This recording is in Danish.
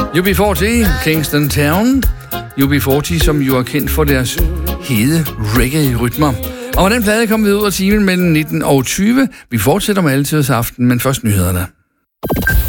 UB40, Kingston Town. UB40, som jo er kendt for deres hede reggae-rytmer. Og hvordan plade kom vi ud af timen mellem 19 og 20? Vi fortsætter med Altids Aften, men først nyhederne.